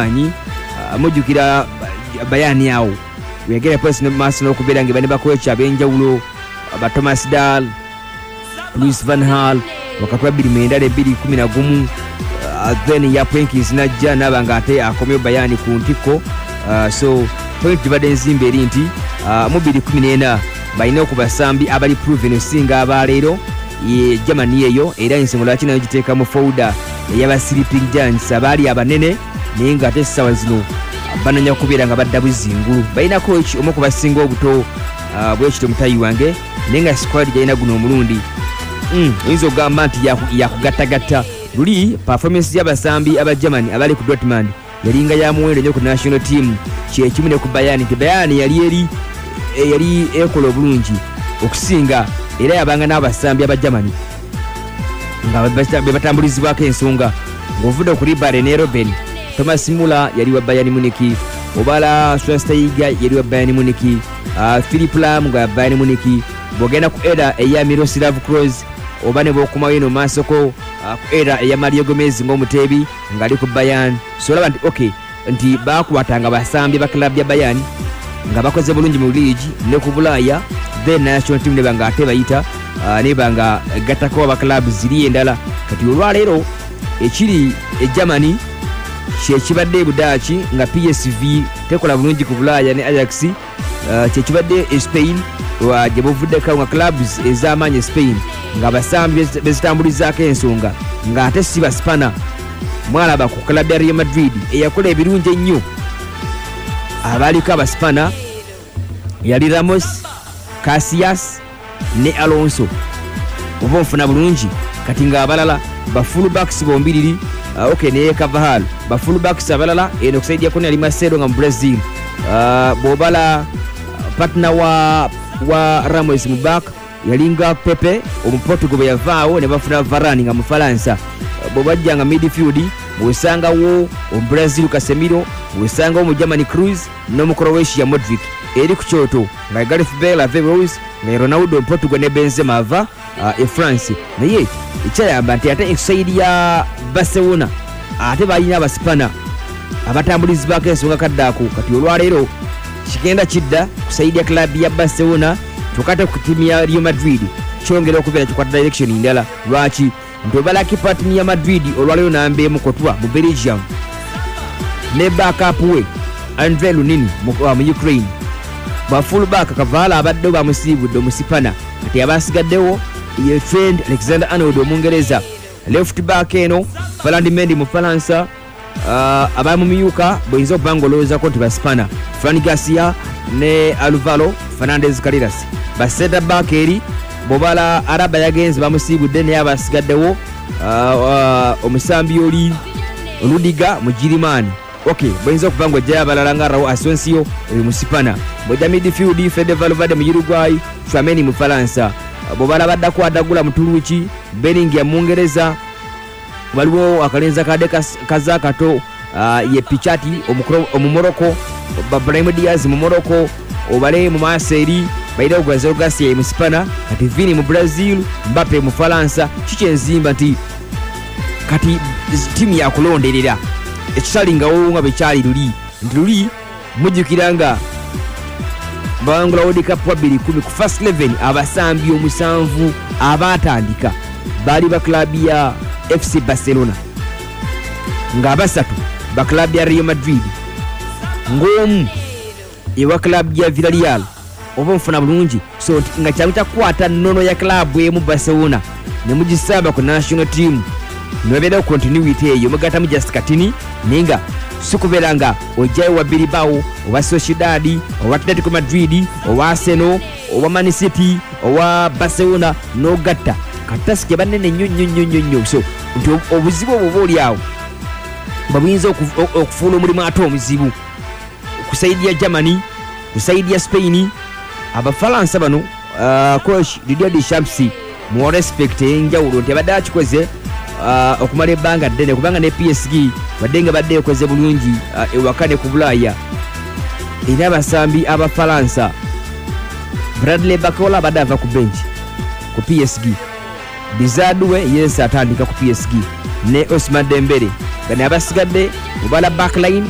anyi mujukira bayani yawo wegera pesi maaso n'okubeera nga bane bakocha ab'enjawulo aba Thomas Dahl, Louis van Gaal wakati wa 2011 then ya Penkins najja naba nga ate akomyo bayani ku ntiko so point dibadde nzimbe eri nti mu 2014 balina okubasambi abali proven osinga abaleero ye Germany eyo era ensonga lwaki nayo giteeka mu folder ey'aba sleeping giants abaali abanene naye nga ate essaawa zino bananya kubeera nga badda buzingulu balina coach omu kubasinga obuto bwekito mutayi wange naye nga squad gyalina guno omulundi oyinza okugamba nti yakugattagatta luli performance y'abasambi aba Germany abali ku Dortmund yalinga ya muwendo nnyo ku national team kyekimu ne ku Bayern nti Bayern yali ekola obulungi okusinga era yabanga n'abasambi aba Germany nga bebatambulizibwako ensonga ng'ovudde kuli Bare ne Robben. Thomas Müller yali wa Bayern Munich, obala Schweinsteiger yali wa Bayern Munich, Philipp Lahm nga Bayern Munich, bogenda ku era eya Miroslav Klose oba ne bokumayo no masoko ku era eya Mario Gomez ng'omuteebi ngali ku Bayern. So laba nti okay nti bakwatanga basambi ba club ya Bayern nga bakoze bulungi mu league ne ku Bulaya then national team ne banga ate bayita ne banga gatako ba club ziri endala kati olwaleero ekiri e Germany kyekibadde Budaaki nga PSV tekola bulungi ku Bulaya ne Ajax kyekibadde e Spain gye buvuddeko nga clubs ez'amaanyi Spain nga basambi bezitambulizaako ensonga nga ate si baspana mwalaba ku club ya Real Madrid eyakola ebirungi ennyo abaaliko abaspana yali Ramos, Casillas ne Alonso oba nfuna bulungi kati nga abalala ba fullbacks bombiriri okay ne Carvajal ba fullbacks abalala eno kusaidia kone ali Marcelo nga mu Brazil bobala partner wa Ramos mu back yalinga Pepe omuportugal bwe yavaawo ne bafuna Varane nga mu Faransa bobajja nga midfield bwesanga wo Brazil Casemiro bwesanga wo mu Germany Cruz no mu Croatia Modric eri ku kyoto nga Gareth Bale ave Rose nga Ronaldo Portugal ne Benzema ava e France naye ekyayamba nti ate exide ya Barcelona ate balina abaspana abatambulizi baako ensonga kaddaako kati olwaleero kigenda kidda kusaidia ya club ya Barcelona tukate ku timu ya Real Madrid kyongera okubeera kikwata direction ndala lwaki nti obalaki timu ya Madrid olwaleero nambe mu kotwa mu Belgium ne backup we Andre Lunin mu Ukraine ba fullback Kavala abadde bamusibudde omusipana ati abasigaddewo ye Trent Alexander-Arnold omungereza left back eno Ferland Mendy mu Faransa abamu miyuka boyinza okubangolooza ko nti baspana Fran Garcia ne Alvaro Fernandez Carreras ba center back eri bobala Araba yagenze bamusibudde naye abasigaddewo omusambi oli Rudiger mu Girimani okay boyinza okubangwa jaya abalala nga Raul Asensio musipana boja midfield Fede Valverde mu Uruguay Tchouameni mu Faransa bobala badda kwadagula mu Turuki Bellingham mu Mungereza waliwo akalenza kade kazakato ye Pichati omu Morocco Brahim Diaz mu Morocco obale mu Marseille baida Gonzalo Garcia mu Spana kati Vini mu Brazil Mbappe mu Faransa kikyenzimba nti kati timu ya kulonderera ekitalinga wonga bekyali luli mujukiranga bangula World Cup wa 2010 ku first 11 abasambi omusanvu abatandika bali ba club ya FC Barcelona nga abasatu ba club ya Real Madrid ngomu ewa club ya Villarreal oba mfuna bulungi so nga kyamuta kwata nono ya club emu Barcelona ne mugisaba ku national team nwebera continuity eyo mugata mu just katini ninga sikuberanga ojayo wa Bilbao owa Sociedad owa Atletico Madrid owa Arsenal owa Man City owa Barcelona no gatta katasike banene nnyo so obuzibu obuli awo babuyinza okufuula omulimu ate omuzibu kusaidia Germany kusaidia Spain abafalansa bano coach Didier Deschamps mu respect enjawulo nti abadde akikoze okumala ebbanga ddene kubanga ne PSG badde nga badde ekoze bulungi ewakane ku Bulaya era abasambi abafalansa Bradley Barcola badde ava ku bench ku PSG Bizadwe yes atandika ku PSG ne Ousmane Dembele gane abasigadde obala backline